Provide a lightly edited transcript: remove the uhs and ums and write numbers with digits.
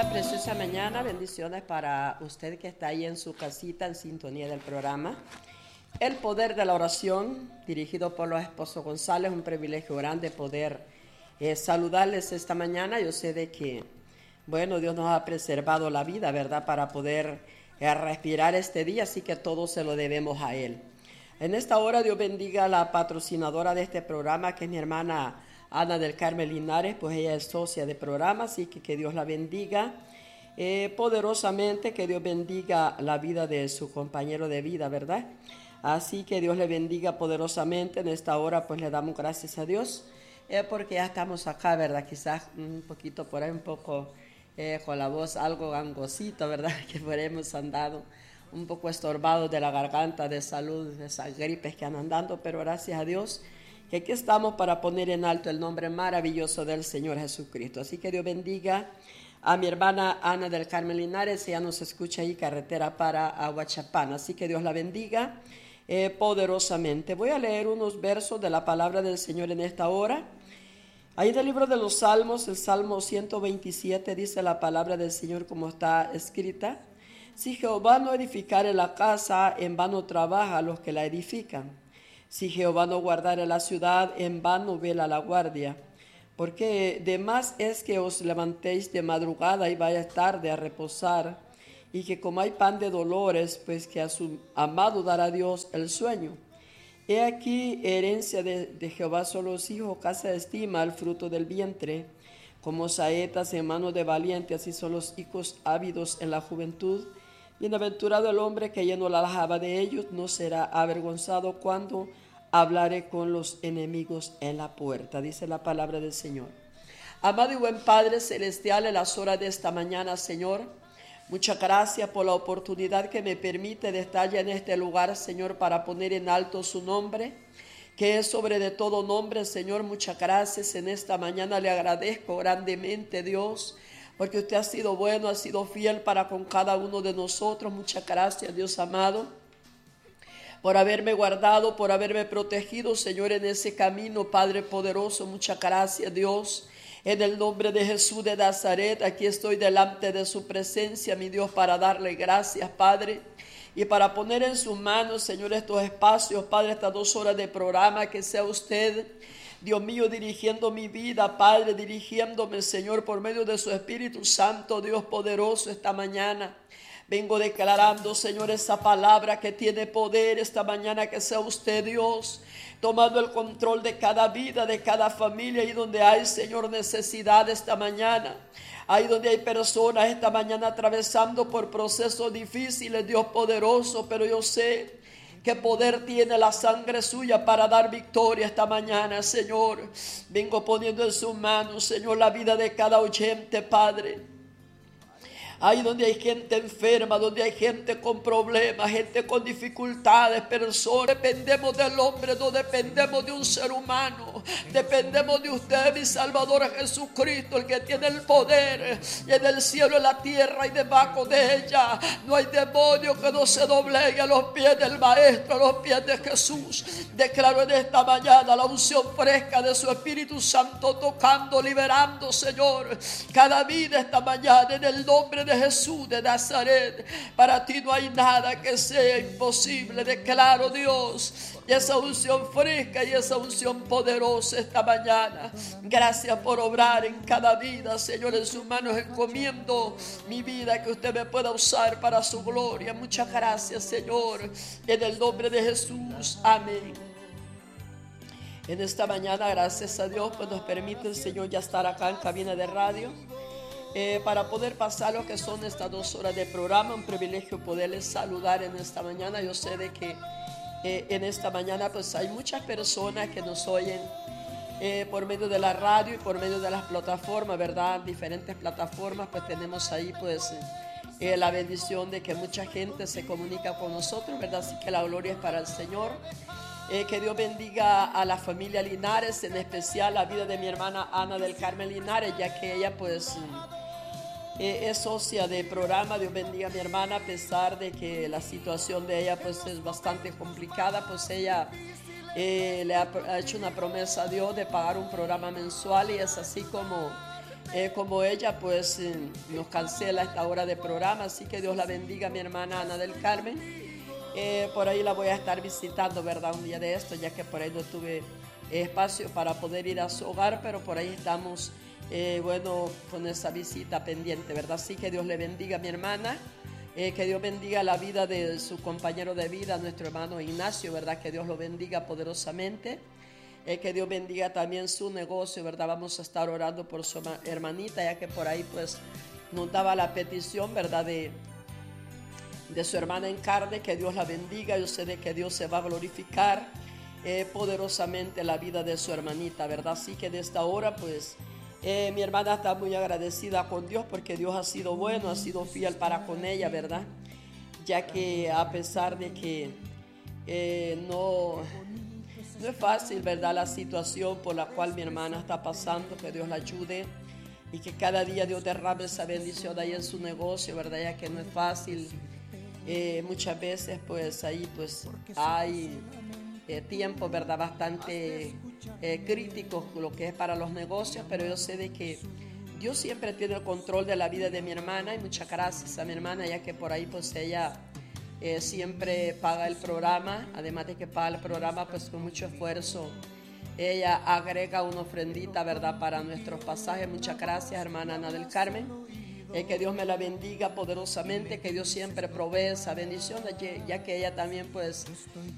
esta preciosa mañana. Bendiciones para usted que está ahí en su casita en sintonía del programa El Poder de la Oración, dirigido por los esposos González. Un privilegio grande poder saludarles esta mañana. Yo sé de que, bueno, Dios nos ha preservado la vida, ¿verdad?, para poder respirar este día, así que todo se lo debemos a Él. En esta hora Dios bendiga a la patrocinadora de este programa, que es mi hermana Ana del Carmen Linares, pues ella es socia de programa, así que Dios la bendiga poderosamente, que Dios bendiga la vida de su compañero de vida, ¿verdad? Así que Dios le bendiga poderosamente. En esta hora pues le damos gracias a Dios, porque ya estamos acá, ¿verdad? Quizás un poquito por ahí, un poco con la voz algo gangosita, ¿verdad? Que por ahí hemos andado un poco estorbados de la garganta, de salud, de esas gripes que andan dando, pero gracias a Dios que aquí estamos para poner en alto el nombre maravilloso del Señor Jesucristo. Así que Dios bendiga a mi hermana Ana del Carmen Linares. Ella nos escucha ahí, carretera para Aguachapán, así que Dios la bendiga poderosamente. Voy a leer unos versos de la palabra del Señor en esta hora. Ahí del libro de los Salmos, el Salmo 127, dice la palabra del Señor como está escrita: si Jehová no edificare la casa, en vano trabaja los que la edifican. Si Jehová no guardare la ciudad, en vano vela la guardia. Porque de más es que os levantéis de madrugada y vayáis tarde a reposar, y que comáis pan de dolores, pues que a su amado dará Dios el sueño. He aquí, herencia de Jehová son los hijos, casa de estima, el fruto del vientre. Como saetas en manos de valientes, así son los hijos ávidos en la juventud. Bienaventurado el hombre que lleno la aljaba de ellos, no será avergonzado cuando hablare con los enemigos en la puerta. Dice la palabra del Señor. Amado y buen Padre celestial, en las horas de esta mañana, Señor, muchas gracias por la oportunidad que me permite de estar ya en este lugar, Señor, para poner en alto su nombre, que es sobre de todo nombre, Señor. Muchas gracias en esta mañana, le agradezco grandemente, Dios, porque usted ha sido bueno, ha sido fiel para con cada uno de nosotros. Muchas gracias, Dios amado, por haberme guardado, por haberme protegido, Señor, en ese camino, Padre poderoso. Muchas gracias, Dios. En el nombre de Jesús de Nazaret, aquí estoy delante de su presencia, mi Dios, para darle gracias, Padre, y para poner en sus manos, Señor, estos espacios, Padre, estas 2 horas de programa. Que sea usted, Dios mío, dirigiendo mi vida, Padre, dirigiéndome, Señor, por medio de su Espíritu Santo, Dios poderoso. Esta mañana vengo declarando, Señor, esa palabra que tiene poder esta mañana. Que sea usted, Dios, tomando el control de cada vida, de cada familia, ahí donde hay, Señor, necesidad esta mañana. Ahí donde hay personas esta mañana atravesando por procesos difíciles, Dios poderoso, pero yo sé qué poder tiene la sangre suya para dar victoria esta mañana, Señor. Vengo poniendo en sus manos, Señor, la vida de cada oyente, Padre. Ahí donde hay gente enferma, donde hay gente con problemas, gente con dificultades, personas. Dependemos del hombre, no dependemos de un ser humano. Dependemos de usted, mi Salvador Jesucristo, el que tiene el poder en el cielo, en la tierra y debajo de ella. No hay demonio que no se doblegue a los pies del Maestro, a los pies de Jesús. Declaro en esta mañana la unción fresca de su Espíritu Santo, tocando, liberando, Señor, cada vida esta mañana, en el nombre de Jesús de Nazaret. Para ti no hay nada que sea imposible. Declaro, Dios, y esa unción fresca y esa unción poderosa esta mañana. Gracias por obrar en cada vida, Señor. En sus manos encomiendo mi vida, que usted me pueda usar para su gloria. Muchas gracias, Señor, en el nombre de Jesús, amén. En esta mañana, gracias a Dios, pues nos permite el Señor ya estar acá en cabina de radio, para poder pasar lo que son estas 2 horas de programa. Un privilegio poderles saludar en esta mañana. Yo sé de que en esta mañana pues hay muchas personas que nos oyen por medio de la radio y por medio de las plataformas, ¿verdad? Diferentes plataformas, pues tenemos ahí pues la bendición de que mucha gente se comunica con nosotros, ¿verdad? Así que la gloria es para el Señor. Que Dios bendiga a la familia Linares, en especial la vida de mi hermana Ana del Carmen Linares, ya que ella pues es socia de programa. Dios bendiga a mi hermana, a pesar de que la situación de ella pues es bastante complicada. Pues ella le ha hecho una promesa a Dios de pagar un programa mensual, y es así como como ella pues nos cancela esta hora de programa, así que Dios la bendiga, mi hermana Ana del Carmen. Por ahí la voy a estar visitando, ¿verdad? Un día de esto, ya que por ahí no tuve espacio para poder ir a su hogar, pero por ahí estamos, bueno, con esa visita pendiente, ¿verdad? Así que Dios le bendiga, mi hermana. Que Dios bendiga la vida de su compañero de vida, nuestro hermano Ignacio, ¿verdad? Que Dios lo bendiga poderosamente. Que Dios bendiga también su negocio, ¿verdad? Vamos a estar orando por su hermanita, ya que por ahí pues nos daba la petición, ¿verdad? De su hermana en carne, que Dios la bendiga. Yo sé de que Dios se va a glorificar poderosamente la vida de su hermanita, ¿verdad? Así que de esta hora pues mi hermana está muy agradecida con Dios porque Dios ha sido bueno, ha sido fiel para con ella, ¿verdad? Ya que a pesar de que no es fácil, ¿verdad? La situación por la cual mi hermana está pasando, que Dios la ayude y que cada día Dios derrame esa bendición ahí en su negocio, ¿verdad? Ya que no es fácil. Muchas veces pues ahí pues hay tiempos, ¿verdad? Bastante críticos lo que es para los negocios, pero yo sé de que Dios siempre tiene el control de la vida de mi hermana y muchas gracias a mi hermana, ya que por ahí pues ella siempre paga el programa, además de que paga el programa pues con mucho esfuerzo ella agrega una ofrendita, ¿verdad? Para nuestros pasajes. Muchas gracias, hermana Ana del Carmen. Que Dios me la bendiga poderosamente, que Dios siempre provee esa bendición, ya que ella también pues